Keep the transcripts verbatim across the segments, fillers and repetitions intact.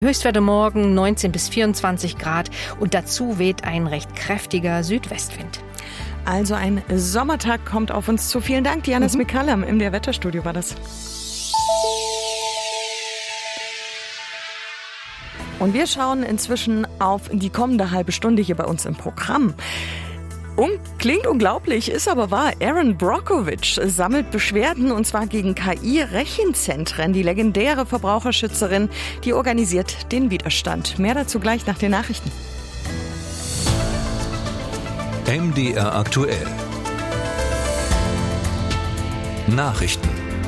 Höchstwerte morgen neunzehn bis vierundzwanzig Grad und dazu weht ein recht kräftiger Südwestwind. Also ein Sommertag kommt auf uns zu. Vielen Dank, Diana mhm. Smicallem. Im M D R Wetterstudio war das. Und wir schauen inzwischen auf die kommende halbe Stunde hier bei uns im Programm. Um, klingt unglaublich, ist aber wahr. Erin Brockovich sammelt Beschwerden und zwar gegen K I-Rechenzentren. Die legendäre Verbraucherschützerin, die organisiert den Widerstand. Mehr dazu gleich nach den Nachrichten. M D R aktuell. Nachrichten.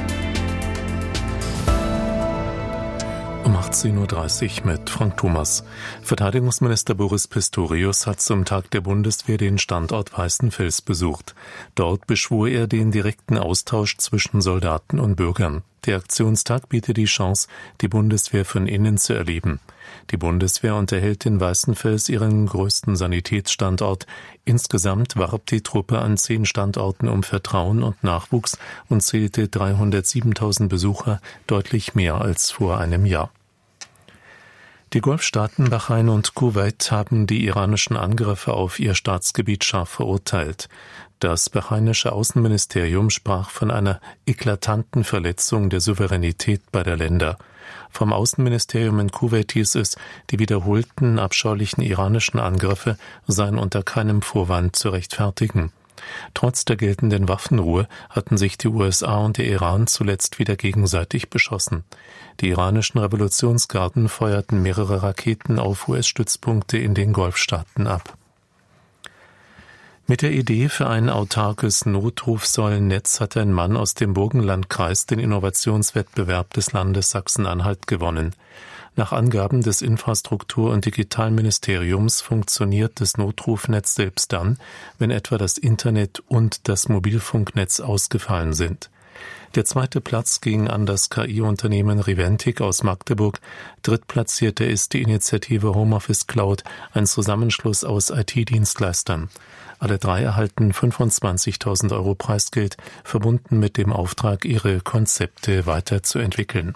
Um achtzehn Uhr dreißig mit Frank Thomas. Verteidigungsminister Boris Pistorius hat zum Tag der Bundeswehr den Standort Weißenfels besucht. Dort beschwor er den direkten Austausch zwischen Soldaten und Bürgern. Der Aktionstag bietet die Chance, die Bundeswehr von innen zu erleben. Die Bundeswehr unterhält in Weißenfels ihren größten Sanitätsstandort. Insgesamt warb die Truppe an zehn Standorten um Vertrauen und Nachwuchs und zählte dreihundertsiebentausend Besucher, deutlich mehr als vor einem Jahr. Die Golfstaaten Bahrain und Kuwait haben die iranischen Angriffe auf ihr Staatsgebiet scharf verurteilt. Das bahrainische Außenministerium sprach von einer eklatanten Verletzung der Souveränität beider Länder. Vom Außenministerium in Kuwait hieß es, die wiederholten abscheulichen iranischen Angriffe seien unter keinem Vorwand zu rechtfertigen. Trotz der geltenden Waffenruhe hatten sich die U S A und der Iran zuletzt wieder gegenseitig beschossen. Die iranischen Revolutionsgarden feuerten mehrere Raketen auf U S-Stützpunkte in den Golfstaaten ab. Mit der Idee für ein autarkes Notrufsäulennetz hat ein Mann aus dem Burgenlandkreis den Innovationswettbewerb des Landes Sachsen-Anhalt gewonnen. Nach Angaben des Infrastruktur- und Digitalministeriums funktioniert das Notrufnetz selbst dann, wenn etwa das Internet und das Mobilfunknetz ausgefallen sind. Der zweite Platz ging an das K I-Unternehmen Riventic aus Magdeburg. Drittplatzierte ist die Initiative Homeoffice Cloud, ein Zusammenschluss aus I T-Dienstleistern. Alle drei erhalten fünfundzwanzigtausend Euro Preisgeld, verbunden mit dem Auftrag, ihre Konzepte weiterzuentwickeln.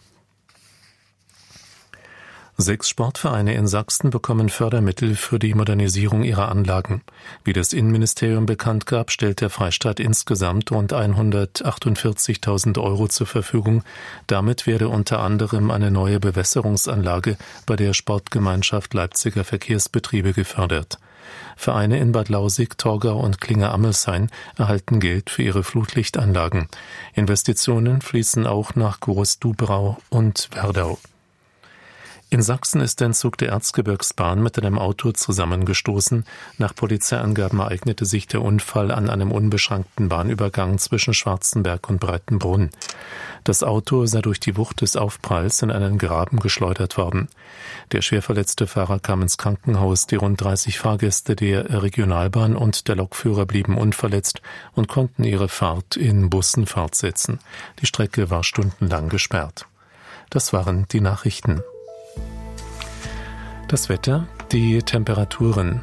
Sechs Sportvereine in Sachsen bekommen Fördermittel für die Modernisierung ihrer Anlagen. Wie das Innenministerium bekannt gab, stellt der Freistaat insgesamt rund hundertachtundvierzigtausend Euro zur Verfügung. Damit werde unter anderem eine neue Bewässerungsanlage bei der Sportgemeinschaft Leipziger Verkehrsbetriebe gefördert. Vereine in Bad Lausig, Torgau und Klinger-Amelshain erhalten Geld für ihre Flutlichtanlagen. Investitionen fließen auch nach Groß-Dubrau und Werdau. In Sachsen ist ein Zug der Erzgebirgsbahn mit einem Auto zusammengestoßen. Nach Polizeiangaben ereignete sich der Unfall an einem unbeschrankten Bahnübergang zwischen Schwarzenberg und Breitenbrunn. Das Auto sei durch die Wucht des Aufpralls in einen Graben geschleudert worden. Der schwerverletzte Fahrer kam ins Krankenhaus. Die rund dreißig Fahrgäste der Regionalbahn und der Lokführer blieben unverletzt und konnten ihre Fahrt in Bussen fortsetzen. Die Strecke war stundenlang gesperrt. Das waren die Nachrichten. Das Wetter, die Temperaturen.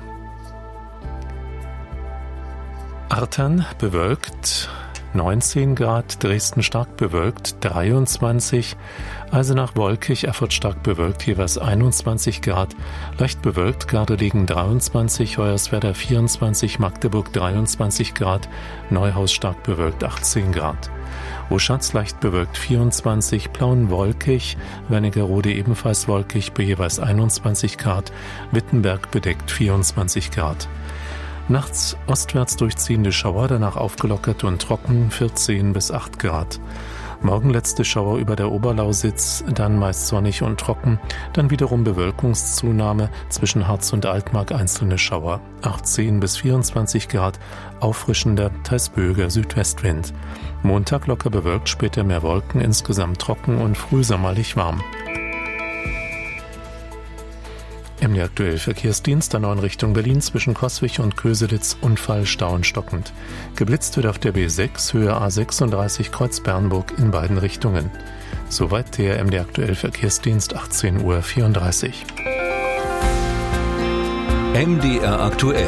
Artern bewölkt, neunzehn Grad, Dresden stark bewölkt, dreiundzwanzig, Eisenach wolkig, Erfurt stark bewölkt, jeweils einundzwanzig Grad, leicht bewölkt, Gardelegen dreiundzwanzig, Hoyerswerda vierundzwanzig, Magdeburg dreiundzwanzig Grad, Neuhaus stark bewölkt, achtzehn Grad. Oschatz leicht bewölkt vierundzwanzig, Plauen wolkig, Wernigerode ebenfalls wolkig bei jeweils einundzwanzig Grad, Wittenberg bedeckt vierundzwanzig Grad. Nachts ostwärts durchziehende Schauer, danach aufgelockert und trocken, vierzehn bis acht Grad. Morgen letzte Schauer über der Oberlausitz, dann meist sonnig und trocken, dann wiederum Bewölkungszunahme, zwischen Harz und Altmark einzelne Schauer, achtzehn bis vierundzwanzig Grad, auffrischender, teils böiger Südwestwind. Montag locker bewölkt, später mehr Wolken, insgesamt trocken und frühsommerlich warm. M D R aktuell Verkehrsdienst der neuen Richtung Berlin zwischen Coswig und Köselitz, Unfall, Stau und stockend. Geblitzt wird auf der B sechs, Höhe A sechsunddreißig, Kreuz Bernburg in beiden Richtungen. Soweit der M D R aktuell Verkehrsdienst, achtzehn Uhr vierunddreißig. M D R aktuell.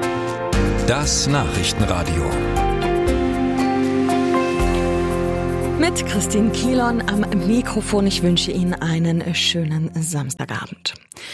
Das Nachrichtenradio. Mit Christine Kielon am Mikrofon. Ich wünsche Ihnen einen schönen Samstagabend.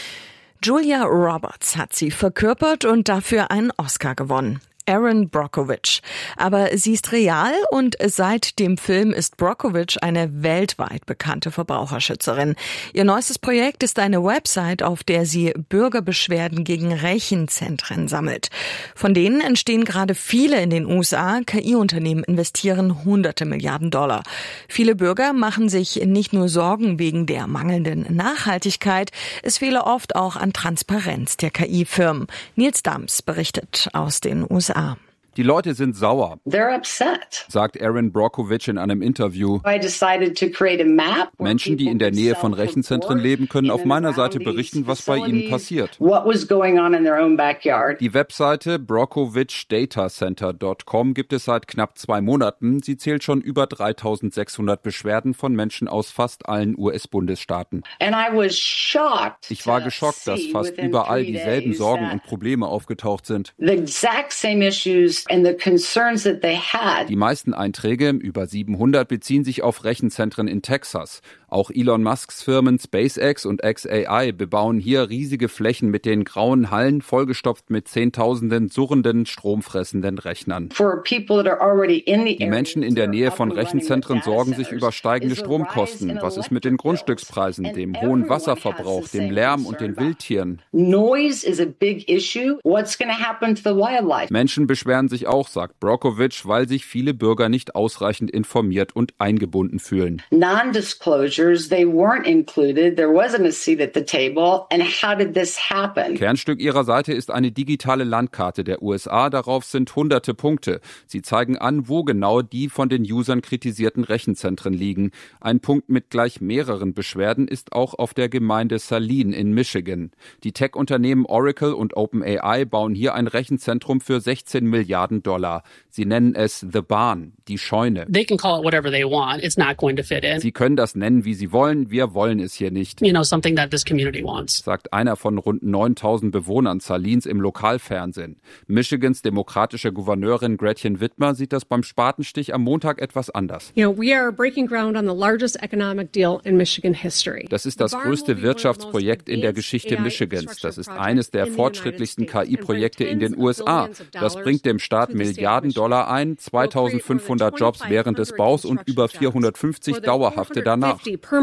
Julia Roberts hat sie verkörpert und dafür einen Oscar gewonnen. Erin Brockovich. Aber sie ist real und seit dem Film ist Brockovich eine weltweit bekannte Verbraucherschützerin. Ihr neuestes Projekt ist eine Website, auf der sie Bürgerbeschwerden gegen Rechenzentren sammelt. Von denen entstehen gerade viele in den U S A. K I-Unternehmen investieren hunderte Milliarden Dollar. Viele Bürger machen sich nicht nur Sorgen wegen der mangelnden Nachhaltigkeit, es fehle oft auch an Transparenz der K I-Firmen. Nils Dams berichtet aus den U S A. Die Leute sind sauer, They're upset. sagt Erin Brockovich in einem Interview. I decided to create a map where Menschen, die in der Nähe von Rechenzentren leben, können auf meiner Seite berichten, was bei ihnen passiert. What was going on in their own backyard. Die Webseite brockovich data center dot com gibt es seit knapp zwei Monaten. Sie zählt schon über dreitausendsechshundert Beschwerden von Menschen aus fast allen U S-Bundesstaaten. And I was shocked. Ich war geschockt, dass fast überall dieselben Sorgen und Probleme aufgetaucht sind. The exact same issues and the concerns that they had. Die meisten Einträge, über siebenhundert, beziehen sich auf Rechenzentren in Texas. Auch Elon Musks Firmen SpaceX und X A I bebauen hier riesige Flächen mit den grauen Hallen, vollgestopft mit zehntausenden surrenden, stromfressenden Rechnern. For people that are already in the Die Menschen in der Nähe von Rechenzentren sorgen sich über steigende Stromkosten. Was ist mit den Grundstückspreisen, dem hohen Wasserverbrauch, dem Lärm und den Wildtieren? Noise is a big issue. What's going to happen to the wildlife? Menschen beschweren sich auch, sagt Brockovich, weil sich viele Bürger nicht ausreichend informiert und eingebunden fühlen. Non-disclosures, they weren't included. There wasn't a seat at the table. And how did this happen? Kernstück ihrer Seite ist eine digitale Landkarte der U S A. Darauf sind hunderte Punkte. Sie zeigen an, wo genau die von den Usern kritisierten Rechenzentren liegen. Ein Punkt mit gleich mehreren Beschwerden ist auch auf der Gemeinde Saline in Michigan. Die Tech-Unternehmen Oracle und OpenAI bauen hier ein Rechenzentrum für sechzehn Milliarden Dollar. Sie nennen es The Barn, die Scheune. They can call it whatever they want. It's not going to fit in. Sie können das nennen, wie sie wollen. Wir wollen es hier nicht. You know, something that this community wants. Sagt einer von rund neuntausend Bewohnern Salins im Lokalfernsehen. Michigans demokratische Gouverneurin Gretchen Whitmer sieht das beim Spatenstich am Montag etwas anders. You know, we are breaking ground on the largest economic deal in Michigan history. Das ist das größte Wirtschaftsprojekt in der Geschichte Michigans. Das ist eines der fortschrittlichsten K I-Projekte in den U S A. Das bringt dem Staat Milliarden Dollar ein, zweitausendfünfhundert Jobs während des Baus und über vierhundertfünfzig dauerhafte danach.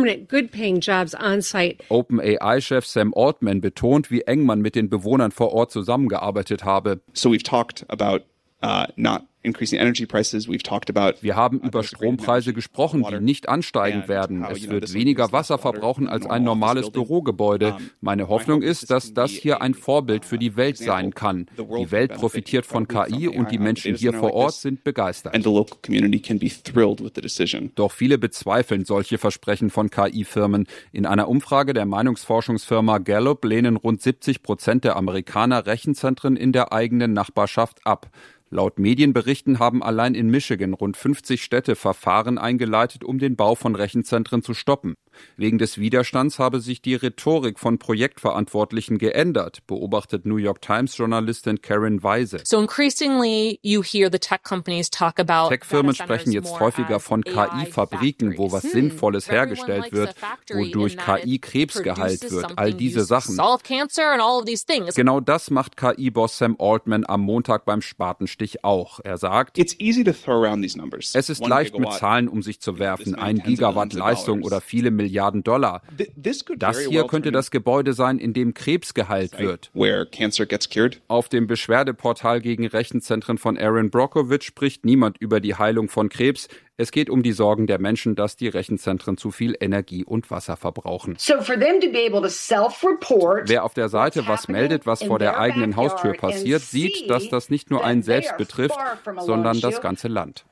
OpenAI-Chef Sam Altman betont, wie eng man mit den Bewohnern vor Ort zusammengearbeitet habe. So we've talked about uh, not increasing energy prices. We've talked about Wir haben über Strompreise gesprochen, die nicht ansteigen werden. Es wird weniger Wasser verbrauchen als ein normales Bürogebäude. Meine Hoffnung ist, dass das hier ein Vorbild für die Welt sein kann. Die Welt profitiert von K I und die Menschen hier vor Ort sind begeistert. Doch viele bezweifeln solche Versprechen von K I-Firmen. In einer Umfrage der Meinungsforschungsfirma Gallup lehnen rund siebzig Prozent der Amerikaner Rechenzentren in der eigenen Nachbarschaft ab. Laut Medienberichten haben allein in Michigan rund fünfzig Städte Verfahren eingeleitet, um den Bau von Rechenzentren zu stoppen. Wegen des Widerstands habe sich die Rhetorik von Projektverantwortlichen geändert, beobachtet New York Times-Journalistin Karen Weise. So increasingly you hear the tech companies talk about Tech-Firmen sprechen jetzt häufiger von K I-Fabriken, wo was Sinnvolles hergestellt wird, wodurch K I Krebs geheilt wird, all diese Sachen. Genau das macht K I-Boss Sam Altman am Montag beim Spatenstich auch. Er sagt, It's easy to throw around these numbers. es ist leicht, mit Zahlen um sich zu werfen, ein Gigawatt Leistung oder viele Milliarden Dollar. Das hier könnte das Gebäude sein, in dem Krebs geheilt wird. Auf dem Beschwerdeportal gegen Rechenzentren von Erin Brockovich spricht niemand über die Heilung von Krebs. Es geht um die Sorgen der Menschen, dass die Rechenzentren zu viel Energie und Wasser verbrauchen. Wer auf der Seite was meldet, was vor der eigenen Haustür passiert, sieht, dass das nicht nur einen selbst betrifft, sondern das ganze Land.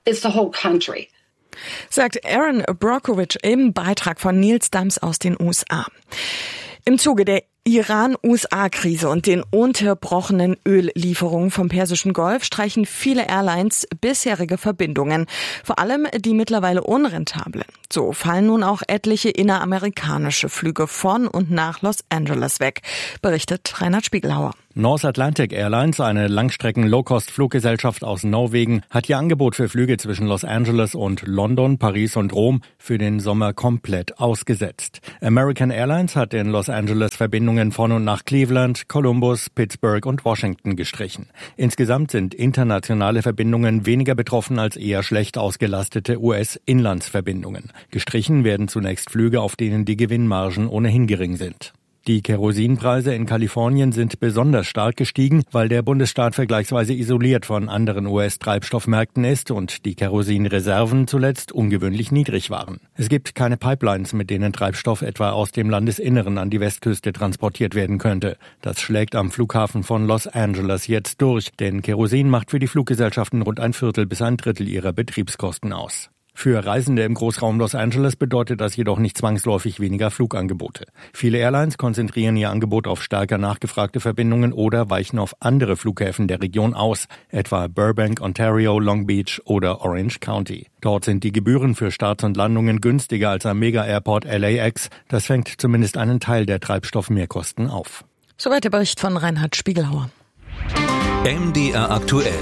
Sagt Erin Brockovich im Beitrag von Nils Dams aus den U S A. Im Zuge der Iran-U S A-Krise und den unterbrochenen Öllieferungen vom Persischen Golf streichen viele Airlines bisherige Verbindungen, vor allem die mittlerweile unrentablen. So fallen nun auch etliche inneramerikanische Flüge von und nach Los Angeles weg, berichtet Reinhard Spiegelhauer. North Atlantic Airlines, eine Langstrecken-Low-Cost-Fluggesellschaft aus Norwegen, hat ihr Angebot für Flüge zwischen Los Angeles und London, Paris und Rom für den Sommer komplett ausgesetzt. American Airlines hat in Los Angeles Verbindungen von und nach Cleveland, Columbus, Pittsburgh und Washington gestrichen. Insgesamt sind internationale Verbindungen weniger betroffen als eher schlecht ausgelastete U S-Inlandsverbindungen. Gestrichen werden zunächst Flüge, auf denen die Gewinnmargen ohnehin gering sind. Die Kerosinpreise in Kalifornien sind besonders stark gestiegen, weil der Bundesstaat vergleichsweise isoliert von anderen U S-Treibstoffmärkten ist und die Kerosinreserven zuletzt ungewöhnlich niedrig waren. Es gibt keine Pipelines, mit denen Treibstoff etwa aus dem Landesinneren an die Westküste transportiert werden könnte. Das schlägt am Flughafen von Los Angeles jetzt durch, denn Kerosin macht für die Fluggesellschaften rund ein Viertel bis ein Drittel ihrer Betriebskosten aus. Für Reisende im Großraum Los Angeles bedeutet das jedoch nicht zwangsläufig weniger Flugangebote. Viele Airlines konzentrieren ihr Angebot auf stärker nachgefragte Verbindungen oder weichen auf andere Flughäfen der Region aus, etwa Burbank, Ontario, Long Beach oder Orange County. Dort sind die Gebühren für Starts und Landungen günstiger als am Mega-Airport L A X. Das fängt zumindest einen Teil der Treibstoffmehrkosten auf. Soweit der Bericht von Reinhard Spiegelhauer. M D R aktuell.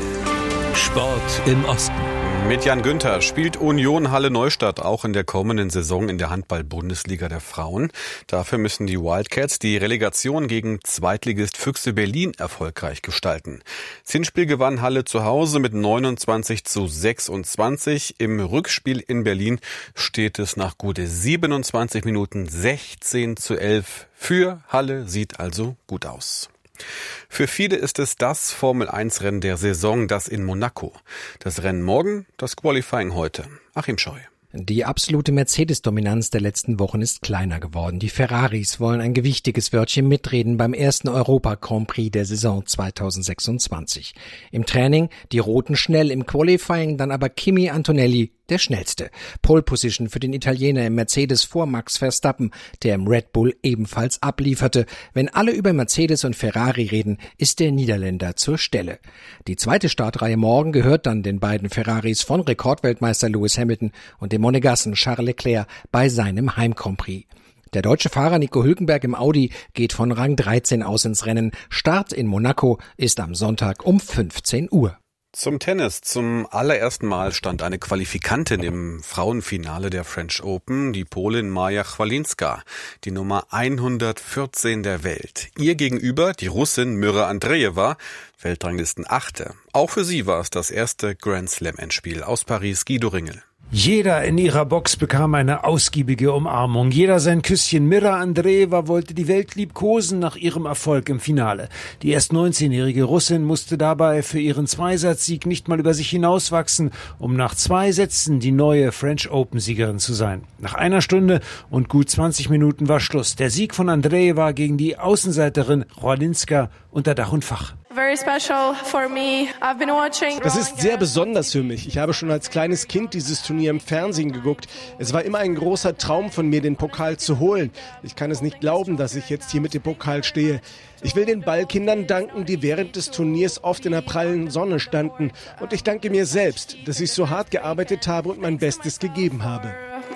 Sport im Osten. Mit Jan Günther spielt Union Halle Neustadt auch in der kommenden Saison in der Handball-Bundesliga der Frauen. Dafür müssen die Wildcats die Relegation gegen Zweitligist Füchse Berlin erfolgreich gestalten. Das Hinspiel gewann Halle zu Hause mit neunundzwanzig zu sechsundzwanzig. Im Rückspiel in Berlin steht es nach gut siebenundzwanzig Minuten sechzehn zu elf. Für Halle sieht also gut aus. Für viele ist es das Formel eins Rennen der Saison, das in Monaco. Das Rennen morgen, das Qualifying heute. Achim Scheu. Die absolute Mercedes-Dominanz der letzten Wochen ist kleiner geworden. Die Ferraris wollen ein gewichtiges Wörtchen mitreden beim ersten Europa-Grand Prix der Saison zweitausendsechsundzwanzig. Im Training die Roten schnell, im Qualifying dann aber Kimi Antonelli der schnellste. Pole Position für den Italiener im Mercedes vor Max Verstappen, der im Red Bull ebenfalls ablieferte. Wenn alle über Mercedes und Ferrari reden, ist der Niederländer zur Stelle. Die zweite Startreihe morgen gehört dann den beiden Ferraris von Rekordweltmeister Lewis Hamilton und dem Monegassen Charles Leclerc bei seinem Heim-Grand Prix. Der deutsche Fahrer Nico Hülkenberg im Audi geht von Rang dreizehn aus ins Rennen. Start in Monaco ist am Sonntag um fünfzehn Uhr. Zum Tennis. Zum allerersten Mal stand eine Qualifikantin im Frauenfinale der French Open, die Polin Maja Chwalinska, die Nummer hundertvierzehn der Welt. Ihr gegenüber die Russin Myra Andreeva, Weltranglisten-Achte. Auch für sie war es das erste Grand Slam-Endspiel. Aus Paris, Guido Ringel. Jeder in ihrer Box bekam eine ausgiebige Umarmung. Jeder sein Küsschen. Myra Andreeva wollte die Welt liebkosen nach ihrem Erfolg im Finale. Die erst neunzehnjährige Russin musste dabei für ihren Zweisatzsieg nicht mal über sich hinauswachsen, um nach zwei Sätzen die neue French Open-Siegerin zu sein. Nach einer Stunde und gut zwanzig Minuten war Schluss. Der Sieg von Andreeva gegen die Außenseiterin Chwalinska unter Dach und Fach. Das ist sehr besonders für mich. Ich habe schon als kleines Kind dieses Turnier im Fernsehen geguckt. Es war immer ein großer Traum von mir, den Pokal zu holen. Ich kann es nicht glauben, dass ich jetzt hier mit dem Pokal stehe. Ich will den Ballkindern danken, die während des Turniers oft in der prallen Sonne standen. Und ich danke mir selbst, dass ich so hart gearbeitet habe und mein Bestes gegeben habe.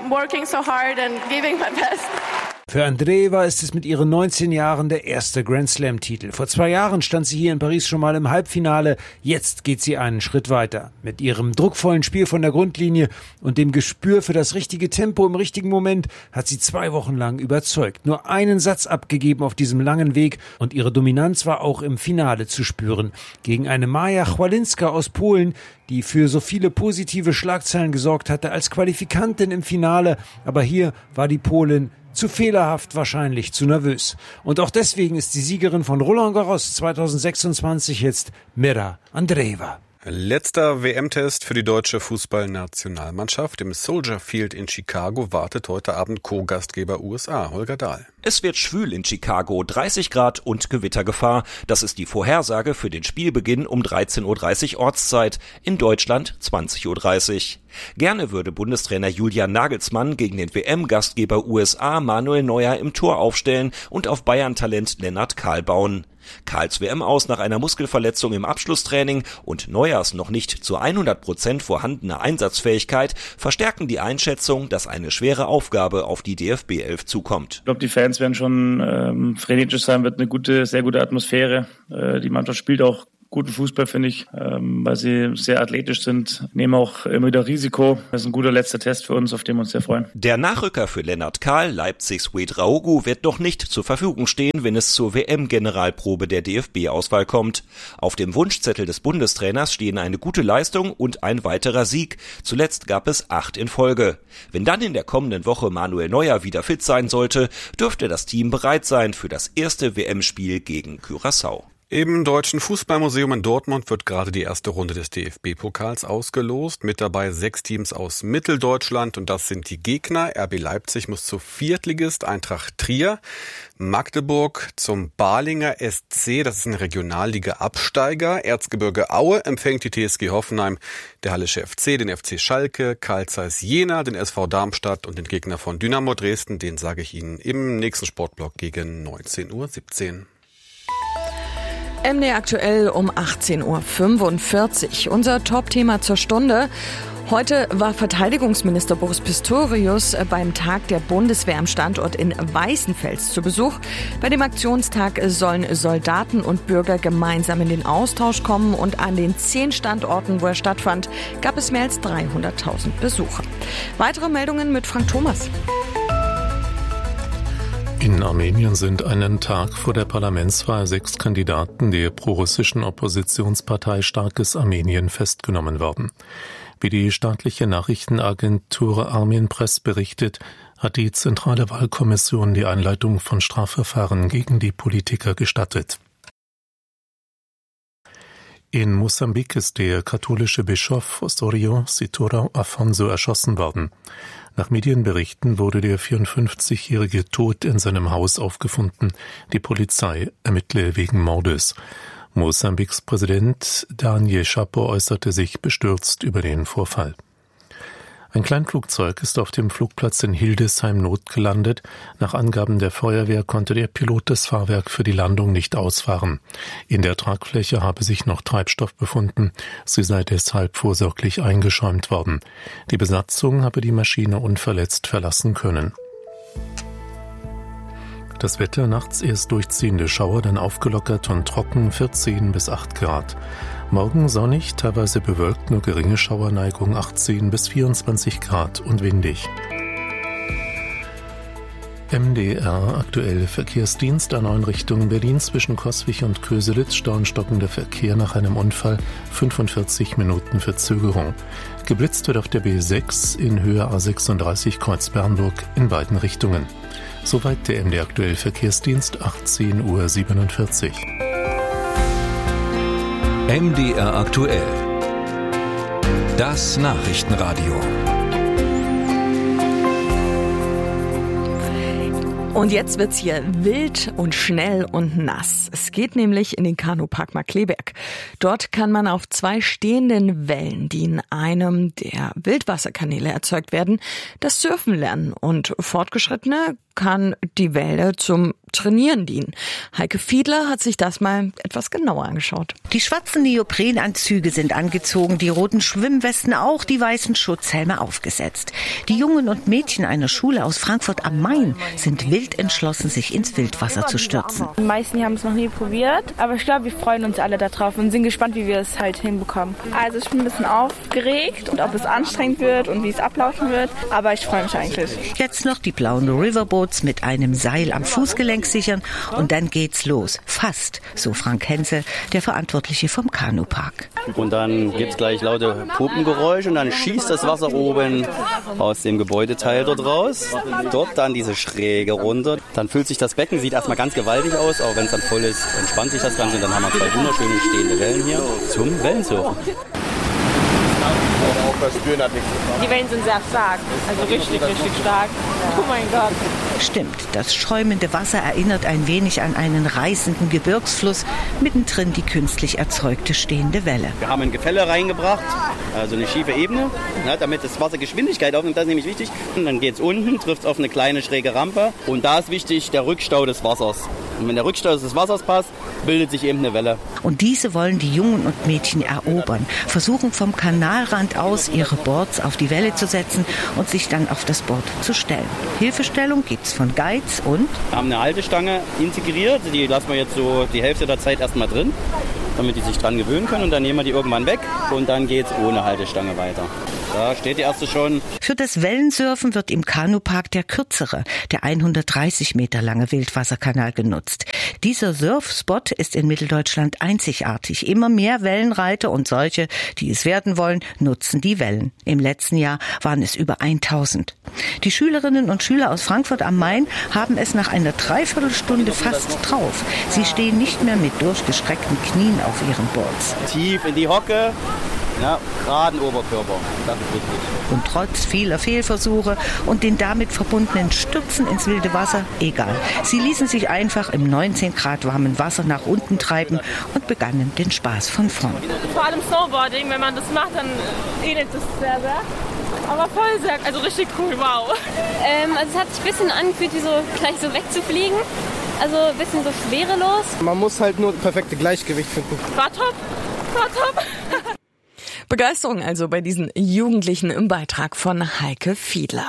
Für Andreeva ist es mit ihren neunzehn Jahren der erste Grand Slam-Titel. Vor zwei Jahren stand sie hier in Paris schon mal im Halbfinale. Jetzt geht sie einen Schritt weiter. Mit ihrem druckvollen Spiel von der Grundlinie und dem Gespür für das richtige Tempo im richtigen Moment hat sie zwei Wochen lang überzeugt. Nur einen Satz abgegeben auf diesem langen Weg und ihre Dominanz war auch im Finale zu spüren. Gegen eine Maja Chwalinska aus Polen, die für so viele positive Schlagzeilen gesorgt hatte als Qualifikantin im Finale. Aber hier war die Polin zu fehlerhaft, wahrscheinlich zu nervös. Und auch deswegen ist die Siegerin von Roland Garros zweitausendsechsundzwanzig jetzt Myra Andreeva. Letzter W M-Test für die deutsche Fußballnationalmannschaft. Im Soldier Field in Chicago wartet heute Abend Co-Gastgeber U S A, Holger Dahl. Es wird schwül in Chicago, dreißig Grad und Gewittergefahr. Das ist die Vorhersage für den Spielbeginn um dreizehn Uhr dreißig Ortszeit, in Deutschland zwanzig Uhr dreißig. Gerne würde Bundestrainer Julian Nagelsmann gegen den W M-Gastgeber U S A Manuel Neuer im Tor aufstellen und auf Bayern-Talent Lennart Kahl bauen. Karls W M aus nach einer Muskelverletzung im Abschlusstraining und Neuers noch nicht zu hundert Prozent vorhandene Einsatzfähigkeit verstärken die Einschätzung, dass eine schwere Aufgabe auf die D F B elf zukommt. Ich glaube, die Fans werden schon ähm, frenetisch sein, wird eine gute, sehr gute Atmosphäre. Äh, die Mannschaft spielt auch guten Fußball, finde ich, ähm, weil sie sehr athletisch sind, nehmen auch immer wieder Risiko. Das ist ein guter letzter Test für uns, auf den wir uns sehr freuen. Der Nachrücker für Lennart Kahl, Leipzigs Ouedraogo, wird noch nicht zur Verfügung stehen, wenn es zur W M-Generalprobe der D F B-Auswahl kommt. Auf dem Wunschzettel des Bundestrainers stehen eine gute Leistung und ein weiterer Sieg. Zuletzt gab es acht in Folge. Wenn dann in der kommenden Woche Manuel Neuer wieder fit sein sollte, dürfte das Team bereit sein für das erste W M-Spiel gegen Curaçao. Im Deutschen Fußballmuseum in Dortmund wird gerade die erste Runde des D F B-Pokals ausgelost. Mit dabei sechs Teams aus Mitteldeutschland und das sind die Gegner. R B Leipzig muss zu Viertligist Eintracht Trier, Magdeburg zum Balinger S C, das ist ein Regionalliga-Absteiger. Erzgebirge Aue empfängt die T S G Hoffenheim, der Hallische F C, den F C Schalke, Carl Zeiss Jena, den S V Darmstadt und den Gegner von Dynamo Dresden. Den sage ich Ihnen im nächsten Sportblock gegen neunzehn Uhr siebzehn. M D aktuell um achtzehn Uhr fünfundvierzig. Unser Top-Thema zur Stunde. Heute war Verteidigungsminister Boris Pistorius beim Tag der Bundeswehr am Standort in Weißenfels zu Besuch. Bei dem Aktionstag sollen Soldaten und Bürger gemeinsam in den Austausch kommen und an den zehn Standorten, wo er stattfand, gab es mehr als dreihunderttausend Besucher. Weitere Meldungen mit Frank Thomas. In Armenien sind einen Tag vor der Parlamentswahl sechs Kandidaten der prorussischen Oppositionspartei Starkes Armenien festgenommen worden. Wie die staatliche Nachrichtenagentur Armen Press berichtet, hat die Zentrale Wahlkommission die Einleitung von Strafverfahren gegen die Politiker gestattet. In Mosambik ist der katholische Bischof Osorio Sitorão Afonso erschossen worden. Nach Medienberichten wurde der vierundfünfzigjährige tot in seinem Haus aufgefunden. Die Polizei ermittle wegen Mordes. Mosambiks Präsident Daniel Chapo äußerte sich bestürzt über den Vorfall. Ein Kleinflugzeug ist auf dem Flugplatz in Hildesheim notgelandet. Nach Angaben der Feuerwehr konnte der Pilot das Fahrwerk für die Landung nicht ausfahren. In der Tragfläche habe sich noch Treibstoff befunden. Sie sei deshalb vorsorglich eingeschäumt worden. Die Besatzung habe die Maschine unverletzt verlassen können. Das Wetter: nachts erst durchziehende Schauer, dann aufgelockert und trocken, vierzehn bis acht Grad. Morgen sonnig, teilweise bewölkt, nur geringe Schauerneigung, achtzehn bis vierundzwanzig Grad und windig. M D R aktuell Verkehrsdienst an neun Richtungen Berlin zwischen Coswig und Köselitz, stauenstockender Verkehr nach einem Unfall, fünfundvierzig Minuten Verzögerung. Geblitzt wird auf der B sechs in Höhe A sechsunddreißig Kreuz Bernburg in beiden Richtungen. Soweit der M D R aktuell Verkehrsdienst, achtzehn Uhr siebenundvierzig. M D R aktuell. Das Nachrichtenradio. Und jetzt wird's hier wild und schnell und nass. Es geht nämlich in den Kanupark Markkleeberg. Dort kann man auf zwei stehenden Wellen, die in einem der Wildwasserkanäle erzeugt werden, das Surfen lernen. Und Fortgeschrittene kann die Welle zum Trainieren dienen. Heike Fiedler hat sich das mal etwas genauer angeschaut. Die schwarzen Neoprenanzüge sind angezogen, die roten Schwimmwesten auch, die weißen Schutzhelme aufgesetzt. Die Jungen und Mädchen einer Schule aus Frankfurt am Main sind wild entschlossen, sich ins Wildwasser zu stürzen. Die meisten haben es noch nie probiert, aber ich glaube, wir freuen uns alle darauf und sind gespannt, wie wir es halt hinbekommen. Also ich bin ein bisschen aufgeregt und ob es anstrengend wird und wie es ablaufen wird, aber ich freue mich eigentlich. Jetzt noch die blauen Riverboats mit einem Seil am Fußgelenk sichern und dann geht's los. Fast, so Frank Henze, der Verantwortliche vom Kanupark. Und dann gibt's gleich laute Pumpengeräusche und dann schießt das Wasser oben aus dem Gebäudeteil dort raus. Dort dann diese Schräge runter. Dann füllt sich das Becken, sieht erstmal ganz gewaltig aus, auch wenn es dann voll ist, entspannt sich das Ganze und dann haben wir zwei wunderschöne stehende Wellen hier zum Wellensurfen. Die Wellen sind sehr stark, also richtig, richtig stark. Oh mein Gott. Stimmt, das schäumende Wasser erinnert ein wenig an einen reißenden Gebirgsfluss, mittendrin die künstlich erzeugte stehende Welle. Wir haben ein Gefälle reingebracht, also eine schiefe Ebene, ja, damit das Wasser Geschwindigkeit aufnimmt, das ist nämlich wichtig. Und dann geht es unten, trifft auf eine kleine schräge Rampe und da ist wichtig der Rückstau des Wassers. Und wenn der Rückstau des Wassers passt, bildet sich eben eine Welle. Und diese wollen die Jungen und Mädchen erobern, versuchen vom Kanalrand aus ihre Boards auf die Welle zu setzen und sich dann auf das Board zu stellen. Hilfestellung gibt's von Guides und? Wir haben eine Haltestange integriert, die lassen wir jetzt so die Hälfte der Zeit erstmal drin, damit die sich dran gewöhnen können und dann nehmen wir die irgendwann weg und dann geht's ohne Haltestange weiter. Da steht die erste schon. Für das Wellensurfen wird im Kanupark der kürzere, der hundertdreißig Meter lange Wildwasserkanal genutzt. Dieser Surfspot ist in Mitteldeutschland einzigartig. Immer mehr Wellenreiter und solche, die es werden wollen, nutzen die Wellen. Im letzten Jahr waren es über tausend. Die Schülerinnen und Schüler aus Frankfurt am Main haben es nach einer Dreiviertelstunde fast drauf. Sie stehen nicht mehr mit durchgestreckten Knien auf ihren Boards. Tief in die Hocke. Ja, geraden Oberkörper, das ist wichtig. Und trotz vieler Fehlversuche und den damit verbundenen Stürzen ins wilde Wasser, egal. Sie ließen sich einfach im neunzehn Grad warmen Wasser nach unten treiben und begannen den Spaß von vorn. Vor allem Snowboarding, wenn man das macht, dann ähnelt es sehr, sehr. Aber voll sehr, also richtig cool, wow. Ähm, also es hat sich ein bisschen angefühlt, wie so gleich so wegzufliegen. Also ein bisschen so schwerelos. Man muss halt nur perfekte Gleichgewicht finden. War top, war top. Begeisterung also bei diesen Jugendlichen im Beitrag von Heike Fiedler.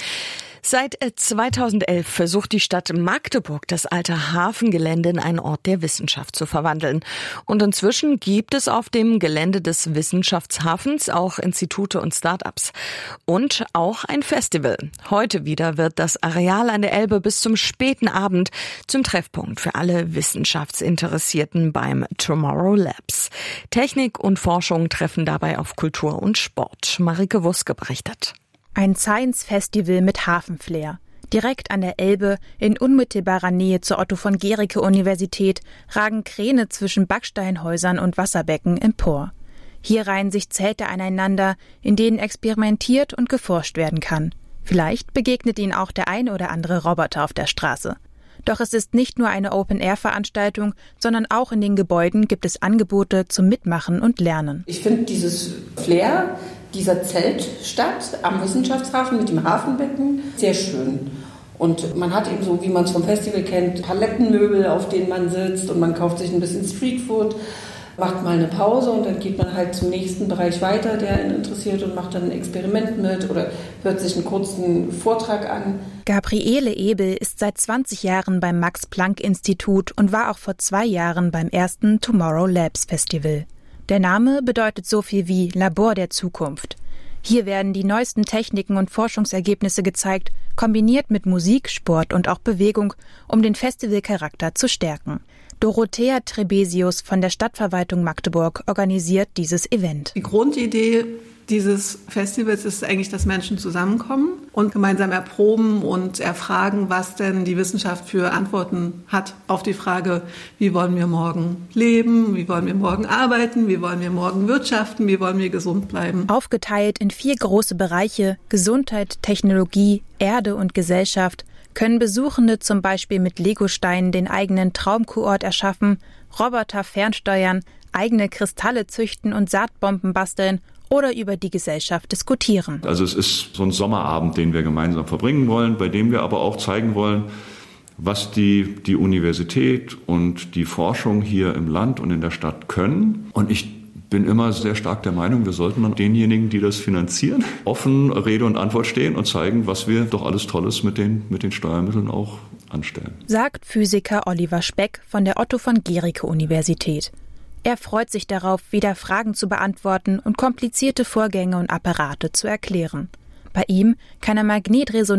Seit zweitausendelf versucht die Stadt Magdeburg, das alte Hafengelände in einen Ort der Wissenschaft zu verwandeln. Und inzwischen gibt es auf dem Gelände des Wissenschaftshafens auch Institute und Start-ups. Und auch ein Festival. Heute wieder wird das Areal an der Elbe bis zum späten Abend zum Treffpunkt für alle Wissenschaftsinteressierten beim Tomorrow Labs. Technik und Forschung treffen dabei auf Kultur und Sport. Marike Wuske berichtet. Ein Science-Festival mit Hafenflair. Direkt an der Elbe, in unmittelbarer Nähe zur Otto-von-Guericke-Universität, ragen Kräne zwischen Backsteinhäusern und Wasserbecken empor. Hier reihen sich Zelte aneinander, in denen experimentiert und geforscht werden kann. Vielleicht begegnet Ihnen auch der ein oder andere Roboter auf der Straße. Doch es ist nicht nur eine Open-Air-Veranstaltung, sondern auch in den Gebäuden gibt es Angebote zum Mitmachen und Lernen. Ich finde dieses Flair dieser Zeltstadt am Wissenschaftshafen mit dem Hafenbecken sehr schön. Und man hat eben so, wie man es vom Festival kennt, Palettenmöbel, auf denen man sitzt und man kauft sich ein bisschen Streetfood, macht mal eine Pause und dann geht man halt zum nächsten Bereich weiter, der ihn interessiert und macht dann ein Experiment mit oder hört sich einen kurzen Vortrag an. Gabriele Ebel ist seit zwanzig Jahren beim Max-Planck-Institut und war auch vor zwei Jahren beim ersten Tomorrow Labs Festival. Der Name bedeutet so viel wie Labor der Zukunft. Hier werden die neuesten Techniken und Forschungsergebnisse gezeigt, kombiniert mit Musik, Sport und auch Bewegung, um den Festivalcharakter zu stärken. Dorothea Trebesius von der Stadtverwaltung Magdeburg organisiert dieses Event. Die Grundidee dieses Festivals ist eigentlich, dass Menschen zusammenkommen und gemeinsam erproben und erfragen, was denn die Wissenschaft für Antworten hat auf die Frage, wie wollen wir morgen leben, wie wollen wir morgen arbeiten, wie wollen wir morgen wirtschaften, wie wollen wir gesund bleiben. Aufgeteilt in vier große Bereiche, Gesundheit, Technologie, Erde und Gesellschaft, können Besuchende zum Beispiel mit Legosteinen den eigenen Traumkurort erschaffen, Roboter fernsteuern, eigene Kristalle züchten und Saatbomben basteln oder über die Gesellschaft diskutieren. Also es ist so ein Sommerabend, den wir gemeinsam verbringen wollen, bei dem wir aber auch zeigen wollen, was die, die Universität und die Forschung hier im Land und in der Stadt können. Und ich bin immer sehr stark der Meinung, wir sollten denjenigen, die das finanzieren, offen Rede und Antwort stehen und zeigen, was wir doch alles Tolles mit den, mit den Steuermitteln auch anstellen. Sagt Physiker Oliver Speck von der Otto-von-Guericke-Universität. Er freut sich darauf, wieder Fragen zu beantworten und komplizierte Vorgänge und Apparate zu erklären. Bei ihm kann ein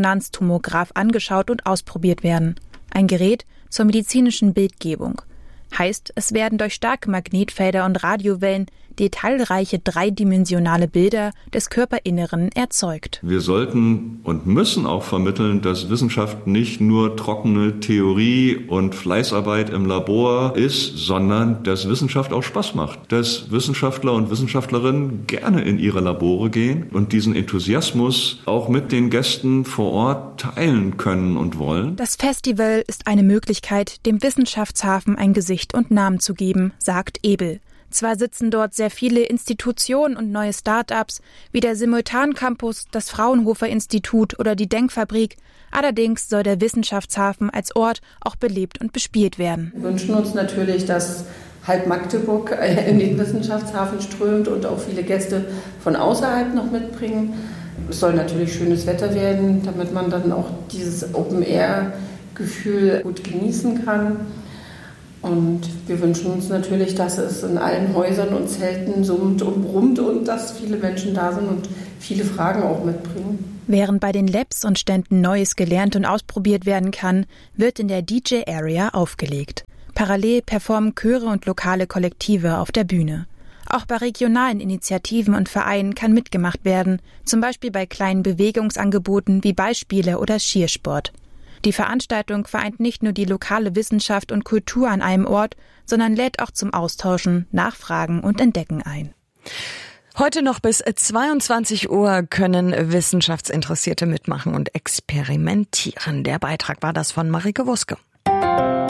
Magnetresonanztomograph angeschaut und ausprobiert werden. Ein Gerät zur medizinischen Bildgebung. Heißt, es werden durch starke Magnetfelder und Radiowellen detailreiche dreidimensionale Bilder des Körperinneren erzeugt. Wir sollten und müssen auch vermitteln, dass Wissenschaft nicht nur trockene Theorie und Fleißarbeit im Labor ist, sondern dass Wissenschaft auch Spaß macht. Dass Wissenschaftler und Wissenschaftlerinnen gerne in ihre Labore gehen und diesen Enthusiasmus auch mit den Gästen vor Ort teilen können und wollen. Das Festival ist eine Möglichkeit, dem Wissenschaftshafen ein Gesicht und Namen zu geben, sagt Ebel. Zwar sitzen dort sehr viele Institutionen und neue Start-ups, wie der Simultan-Campus, das Fraunhofer-Institut oder die Denkfabrik, allerdings soll der Wissenschaftshafen als Ort auch belebt und bespielt werden. Wir wünschen uns natürlich, dass halb Magdeburg in den Wissenschaftshafen strömt und auch viele Gäste von außerhalb noch mitbringen. Es soll natürlich schönes Wetter werden, damit man dann auch dieses Open-Air-Gefühl gut genießen kann. Und wir wünschen uns natürlich, dass es in allen Häusern und Zelten summt und brummt und dass viele Menschen da sind und viele Fragen auch mitbringen. Während bei den Labs und Ständen Neues gelernt und ausprobiert werden kann, wird in der D J-Area aufgelegt. Parallel performen Chöre und lokale Kollektive auf der Bühne. Auch bei regionalen Initiativen und Vereinen kann mitgemacht werden, zum Beispiel bei kleinen Bewegungsangeboten wie Ballspiele oder Skiersport. Die Veranstaltung vereint nicht nur die lokale Wissenschaft und Kultur an einem Ort, sondern lädt auch zum Austauschen, Nachfragen und Entdecken ein. Heute noch bis zweiundzwanzig Uhr können Wissenschaftsinteressierte mitmachen und experimentieren. Der Beitrag war das von Marike Wuske.